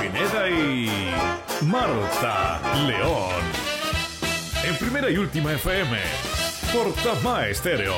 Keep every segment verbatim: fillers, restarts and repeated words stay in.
Pineda y Marta León. En Primera y Última F M, por Tamá Estéreo.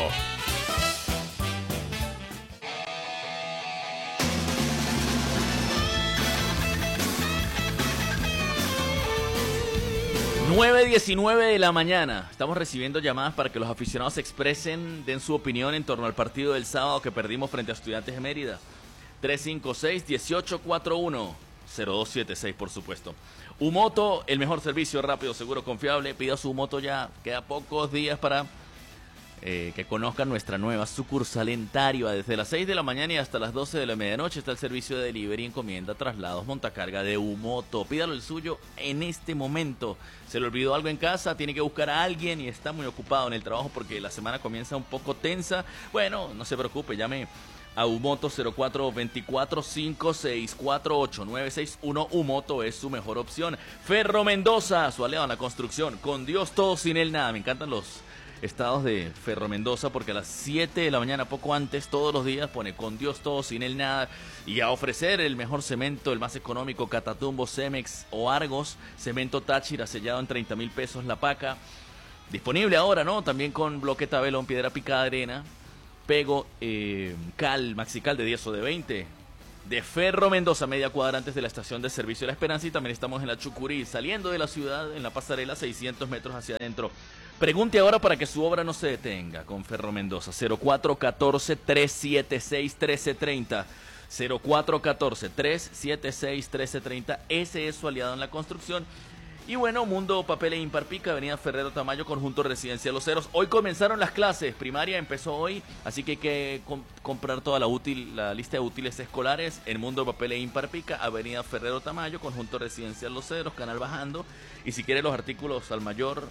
nueve diecinueve de la mañana. Estamos recibiendo llamadas para que los aficionados se expresen, den su opinión en torno al partido del sábado que perdimos frente a Estudiantes de Mérida. tres cinco seis, uno ocho cuatro uno, cero dos siete seis, por supuesto. Umoto, el mejor servicio, rápido, seguro, confiable. Pida su Umoto ya. Queda pocos días para eh, que conozcan nuestra nueva sucursal en Tariba. Desde las seis de la mañana y hasta las doce de la medianoche está el servicio de delivery, encomienda, traslados, montacarga de Umoto. Pídalo el suyo en este momento. Se le olvidó algo en casa, tiene que buscar a alguien y está muy ocupado en el trabajo porque la semana comienza un poco tensa. Bueno, no se preocupe, llame a Umoto cero cuatro dos cuatro, cinco seis cuatro ocho, nueve seis uno. Umoto es su mejor opción. Ferro Mendoza, su aliado en la construcción. Con Dios todo, sin él nada. Me encantan los estados de Ferro Mendoza porque a las siete de la mañana, poco antes, todos los días pone con Dios todo, sin él nada. Y a ofrecer el mejor cemento, el más económico, Catatumbo, Cemex o Argos. Cemento Táchira sellado en treinta mil pesos la paca. Disponible ahora, ¿no? También con bloque tabelón, piedra picada, arena. Pego, eh, cal, maxical de diez o de veinte. De Ferro Mendoza, media cuadra antes de la estación de servicio La Esperanza. Y también estamos en la Chucurí, saliendo de la ciudad, en la pasarela, seiscientos metros hacia adentro. Pregunte ahora para que su obra no se detenga con Ferro Mendoza. cero cuatro uno cuatro, tres siete seis, uno tres tres cero. cero cuatro uno cuatro, tres siete seis, uno tres tres cero. Ese es su aliado en la construcción. Y bueno, Mundo Papel e Imparpica, Avenida Ferrero Tamayo, Conjunto Residencial Los Ceros. Hoy comenzaron las clases, primaria empezó hoy, así que hay que com- comprar toda la útil, la lista de útiles escolares en Mundo Papel e Imparpica, Avenida Ferrero Tamayo, Conjunto Residencial Los Ceros, canal bajando. Y si quiere los artículos al mayor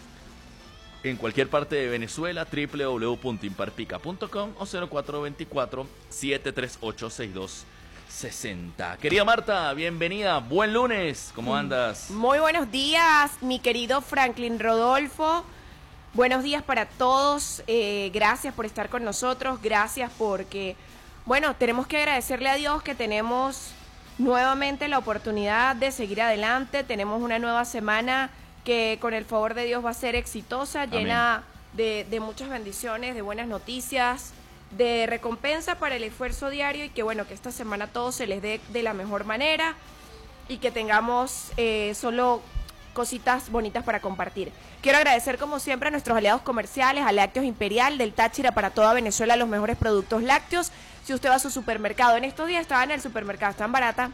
en cualquier parte de Venezuela, doble u doble u doble u punto imparpica punto com o cero cuatro dos cuatro, siete tres ocho, seis dos sesenta. Querida Marta, bienvenida, buen lunes, ¿cómo andas? Muy buenos días, mi querido Franklin Rodolfo. Buenos días para todos, eh, gracias por estar con nosotros, gracias porque, bueno, tenemos que agradecerle a Dios que tenemos nuevamente la oportunidad de seguir adelante. Tenemos una nueva semana que con el favor de Dios va a ser exitosa, llena de, de muchas bendiciones, de buenas noticias, de recompensa para el esfuerzo diario, y que bueno, que esta semana todo se les dé de la mejor manera y que tengamos eh, solo cositas bonitas para compartir. Quiero agradecer como siempre a nuestros aliados comerciales, a Lácteos Imperial del Táchira, para toda Venezuela los mejores productos lácteos. Si usted va a su supermercado, en estos días estaba en el supermercado, está en barata,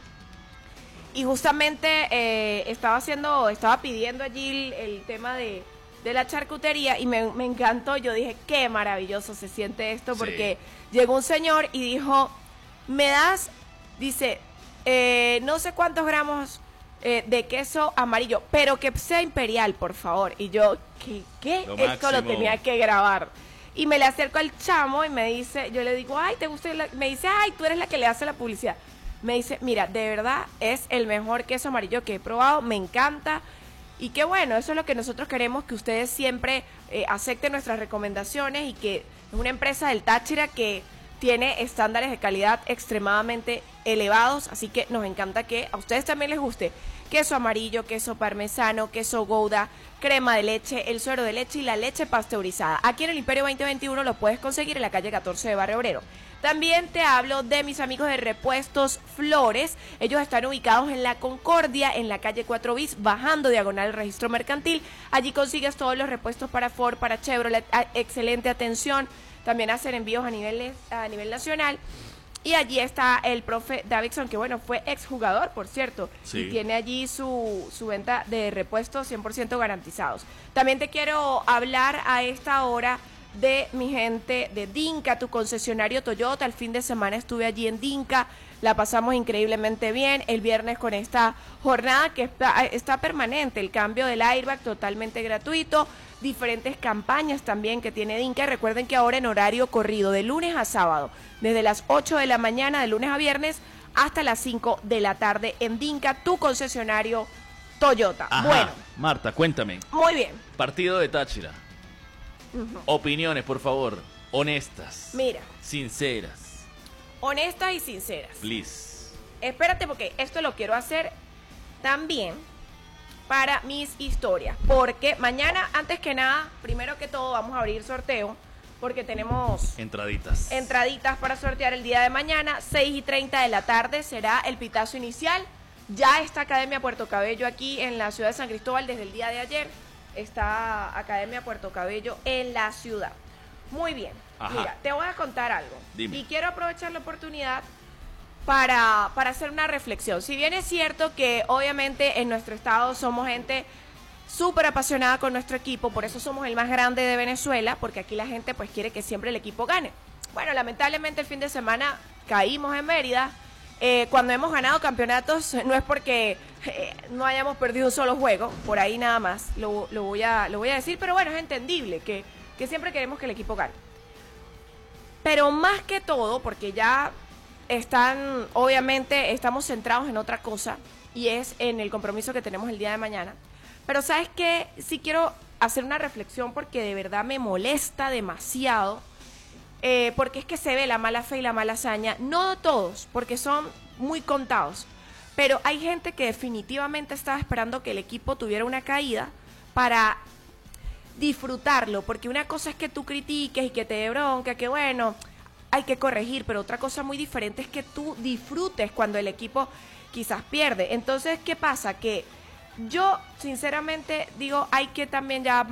y justamente eh, estaba haciendo, estaba pidiendo allí el, el tema de de la charcutería y me, me encantó. Yo dije, qué maravilloso se siente esto, porque sí. Llegó un señor y dijo, me das, dice, eh, no sé cuántos gramos eh, de queso amarillo, pero que sea imperial, por favor. Y yo, ¿qué? ¿Qué? Lo Esto máximo. Lo tenía que grabar. Y me le acerco al chamo y me dice, yo le digo, ay, ¿te gusta? La? Me dice, ay, tú eres la que le hace la publicidad. Me dice, mira, de verdad es el mejor queso amarillo que he probado, me encanta. Y qué bueno, eso es lo que nosotros queremos, que ustedes siempre eh, acepten nuestras recomendaciones, y que es una empresa del Táchira que tiene estándares de calidad extremadamente elevados, así que nos encanta que a ustedes también les guste. Queso amarillo, queso parmesano, queso Gouda, crema de leche, el suero de leche y la leche pasteurizada. Aquí en el Imperio veinte veintiuno lo puedes conseguir en la calle catorce de Barrio Obrero. También te hablo de mis amigos de Repuestos Flores. Ellos están ubicados en La Concordia, en la calle cuatro bis, bajando diagonal al registro mercantil. Allí consigues todos los repuestos para Ford, para Chevrolet, excelente atención. También hacen envíos a nivel, a nivel nacional. Y allí está el profe Davidson, que bueno, fue exjugador, por cierto. Sí. Y tiene allí su, su venta de repuestos cien por ciento garantizados. También te quiero hablar a esta hora de mi gente de Dinka, tu concesionario Toyota. El fin de semana estuve allí en Dinka, la pasamos increíblemente bien. El viernes con esta jornada que está, está permanente, el cambio del airbag totalmente gratuito, diferentes campañas también que tiene Dinka. Recuerden que ahora en horario corrido, de lunes a sábado, desde las ocho de la mañana, de lunes a viernes, hasta las cinco de la tarde en Dinka, tu concesionario Toyota. Ajá. Bueno, Marta, cuéntame. Muy bien. Partido de Táchira. Uh-huh. Opiniones, por favor, honestas. Mira. Sinceras. Honestas y sinceras. Please. espérate porque esto lo quiero hacer también para mis historias, porque mañana, antes que nada, primero que todo, vamos a abrir sorteo, porque tenemos entraditas. Entraditas para sortear el día de mañana, seis y treinta de la tarde será el pitazo inicial. Ya está Academia Puerto Cabello aquí en la ciudad de San Cristóbal desde el día de ayer. Está Academia Puerto Cabello en la ciudad. Muy bien. Ajá. Mira, te voy a contar algo. Dime. Y quiero aprovechar la oportunidad para, para hacer una reflexión. Si bien es cierto que obviamente en nuestro estado somos gente súper apasionada con nuestro equipo, por eso somos el más grande de Venezuela, porque aquí la gente pues quiere que siempre el equipo gane. Bueno, lamentablemente el fin de semana caímos en Mérida. Eh, cuando hemos ganado campeonatos no es porque eh, no hayamos perdido un solo juego, por ahí nada más lo, lo, voy, a, lo voy a decir, pero bueno, es entendible que, que siempre queremos que el equipo gane. Pero más que todo, porque ya están, obviamente estamos centrados en otra cosa, y es en el compromiso que tenemos el día de mañana. Pero ¿sabes qué? Sí quiero hacer una reflexión porque de verdad me molesta demasiado. Eh, porque es que se ve la mala fe y la mala hazaña, no todos, porque son muy contados, pero hay gente que definitivamente estaba esperando que el equipo tuviera una caída para disfrutarlo, porque una cosa es que tú critiques y que te dé bronca, que bueno, hay que corregir, pero otra cosa muy diferente es que tú disfrutes cuando el equipo quizás pierde. Entonces, ¿qué pasa? Que yo sinceramente digo, hay que también ya